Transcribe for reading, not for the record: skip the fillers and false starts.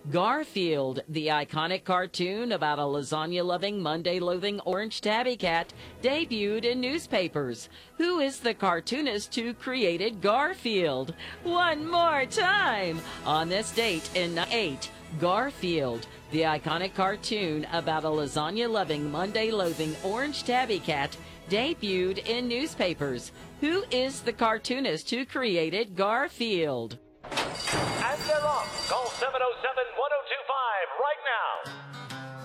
Garfield, the iconic cartoon about a lasagna-loving, Monday-loathing orange tabby cat, debuted in newspapers. Who is the cartoonist who created Garfield? One more time! On this date in 8, Garfield, the iconic cartoon about a lasagna-loving, Monday-loathing orange tabby cat, debuted in newspapers. Who is the cartoonist who created Garfield? And they're off. Call 707-1025 right now.